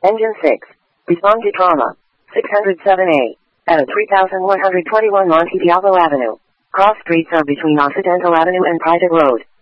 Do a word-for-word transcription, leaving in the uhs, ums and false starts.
Engine six. Respond to trauma. six oh seven A. At three thousand one hundred twenty-one Monte Diablo Avenue. Cross streets are between Occidental Avenue and Private Road.